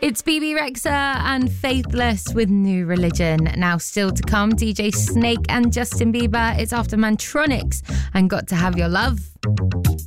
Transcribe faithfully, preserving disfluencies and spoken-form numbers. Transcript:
It's B B Rexha and Faithless with New Religion. Now still to come, D J Snake and Justin Bieber. It's after Mantronics and Got to Have Your Love.